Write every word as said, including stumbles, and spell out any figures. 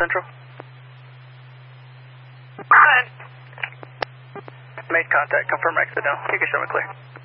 Central. Fine. Made contact, confirm exit now. You can show me clear.